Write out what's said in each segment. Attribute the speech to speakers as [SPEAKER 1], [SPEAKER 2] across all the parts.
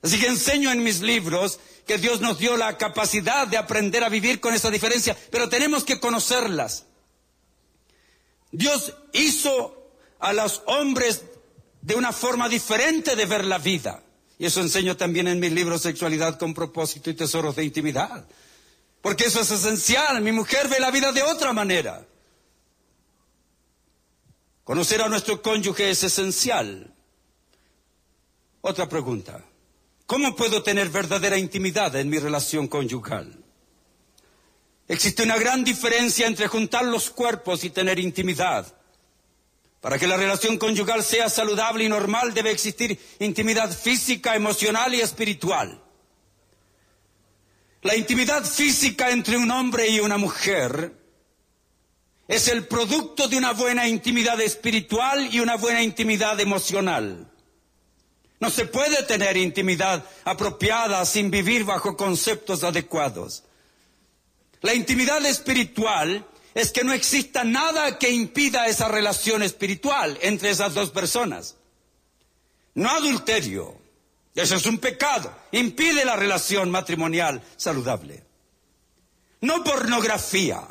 [SPEAKER 1] Así que enseño en mis libros que Dios nos dio la capacidad de aprender a vivir con esa diferencia, pero tenemos que conocerlas. Dios hizo a los hombres de una forma diferente de ver la vida. Y eso enseño también en mis libros Sexualidad con propósito y Tesoros de intimidad. Porque eso es esencial. Mi mujer ve la vida de otra manera. Conocer a nuestro cónyuge es esencial. Otra pregunta. ¿Cómo puedo tener verdadera intimidad en mi relación conyugal? Existe una gran diferencia entre juntar los cuerpos y tener intimidad. Para que la relación conyugal sea saludable y normal, debe existir intimidad física, emocional y espiritual. La intimidad física entre un hombre y una mujer es el producto de una buena intimidad espiritual y una buena intimidad emocional. No se puede tener intimidad apropiada sin vivir bajo conceptos adecuados. La intimidad espiritual es que no exista nada que impida esa relación espiritual entre esas dos personas. No adulterio, eso es un pecado, impide la relación matrimonial saludable. No pornografía,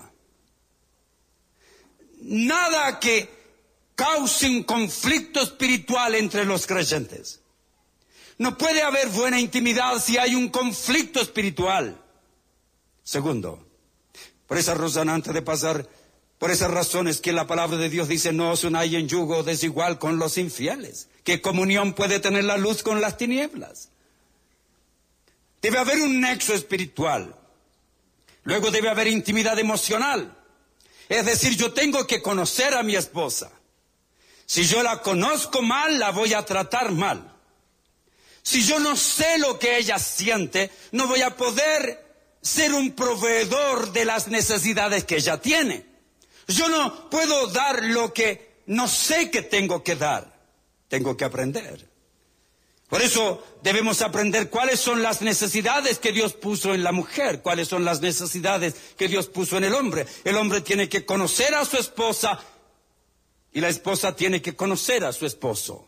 [SPEAKER 1] nada que cause un conflicto espiritual entre los creyentes. No puede haber buena intimidad si hay un conflicto espiritual. Segundo, por esa razón, antes de pasar, por esas razones que la palabra de Dios dice, no os unáis en yugo desigual con los infieles. ¿Qué comunión puede tener la luz con las tinieblas? Debe haber un nexo espiritual. Luego debe haber intimidad emocional. Es decir, yo tengo que conocer a mi esposa. Si yo la conozco mal, la voy a tratar mal. Si yo no sé lo que ella siente, no voy a poder ser un proveedor de las necesidades que ella tiene. Yo no puedo dar lo que no sé que tengo que dar. Tengo que aprender. Por eso debemos aprender cuáles son las necesidades que Dios puso en la mujer, cuáles son las necesidades que Dios puso en el hombre. El hombre tiene que conocer a su esposa y la esposa tiene que conocer a su esposo.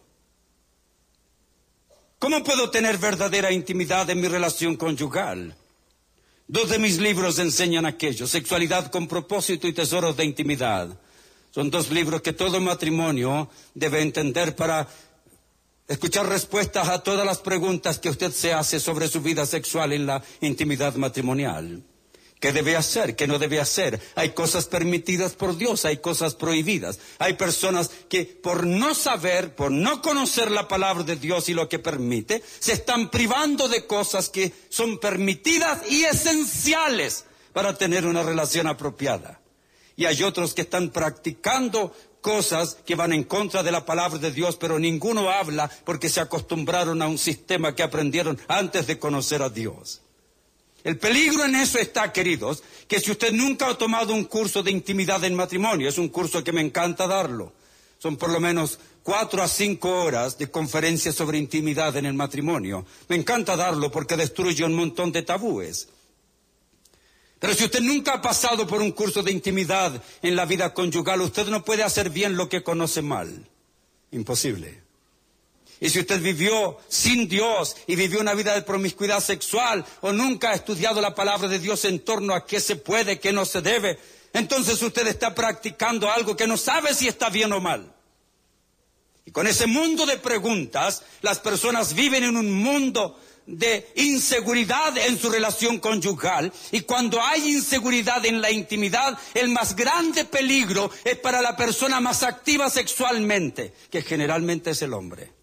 [SPEAKER 1] ¿Cómo puedo tener verdadera intimidad en mi relación conyugal? Dos de mis libros enseñan aquello, Sexualidad con propósito y Tesoros de intimidad. Son dos libros que todo matrimonio debe entender para escuchar respuestas a todas las preguntas que usted se hace sobre su vida sexual en la intimidad matrimonial. ¿Qué debe hacer? ¿Qué no debe hacer? Hay cosas permitidas por Dios, hay cosas prohibidas. Hay personas que por no saber, por no conocer la palabra de Dios y lo que permite, se están privando de cosas que son permitidas y esenciales para tener una relación apropiada. Y hay otros que están practicando cosas que van en contra de la palabra de Dios, pero ninguno habla porque se acostumbraron a un sistema que aprendieron antes de conocer a Dios. El peligro en eso está, queridos, que si usted nunca ha tomado un curso de intimidad en matrimonio, es un curso que me encanta darlo. Son por lo menos 4 a 5 horas de conferencias sobre intimidad en el matrimonio. Me encanta darlo porque destruye un montón de tabúes. Pero si usted nunca ha pasado por un curso de intimidad en la vida conyugal, usted no puede hacer bien lo que conoce mal. Imposible. Y si usted vivió sin Dios y vivió una vida de promiscuidad sexual o nunca ha estudiado la palabra de Dios en torno a qué se puede, qué no se debe, entonces usted está practicando algo que no sabe si está bien o mal. Y con ese mundo de preguntas, las personas viven en un mundo de inseguridad en su relación conyugal, y cuando hay inseguridad en la intimidad, el más grande peligro es para la persona más activa sexualmente, que generalmente es el hombre.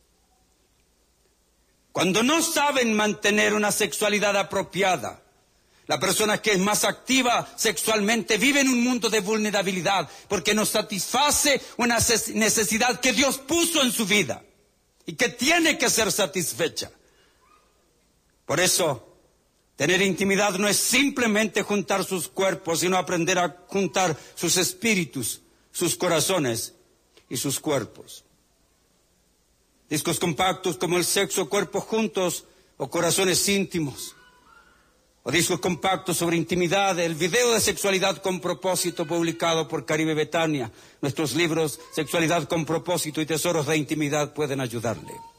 [SPEAKER 1] Cuando no saben mantener una sexualidad apropiada, la persona que es más activa sexualmente vive en un mundo de vulnerabilidad porque no satisface una necesidad que Dios puso en su vida y que tiene que ser satisfecha. Por eso, tener intimidad no es simplemente juntar sus cuerpos, sino aprender a juntar sus espíritus, sus corazones y sus cuerpos. Discos compactos como El sexo, cuerpos juntos o Corazones íntimos. O discos compactos sobre intimidad, el video de Sexualidad con propósito publicado por Caribe Betania. Nuestros libros Sexualidad con propósito y Tesoros de intimidad pueden ayudarle.